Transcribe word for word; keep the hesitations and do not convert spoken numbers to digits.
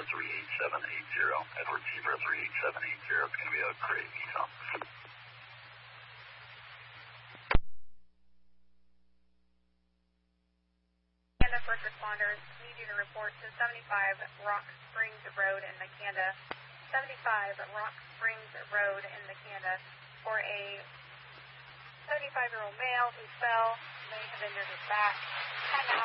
Sierra three eight seven eight zero. Edward Sierra three eight seven eight zero. It's going to be a crazy zone. Makanda first responders need you to report to seventy-five Rock Springs Road in Makanda. seventy-five Rock Springs Road in Makanda for a seventy-five-year-old male who fell, may have injured his back.